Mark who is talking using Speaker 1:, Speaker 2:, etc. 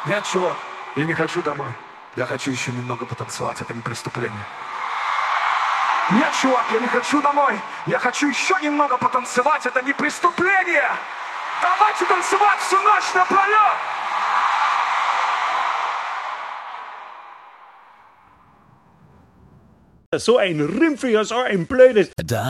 Speaker 1: Нет, чувак, я не хочу домой. Я хочу еще немного потанцевать, это не преступление. Нет, чувак, я не хочу домой. Я хочу еще немного потанцевать, это не преступление. Давайте танцевать всю ночь напролет.
Speaker 2: So ein Rimpfiger, so ein blödes.
Speaker 3: Da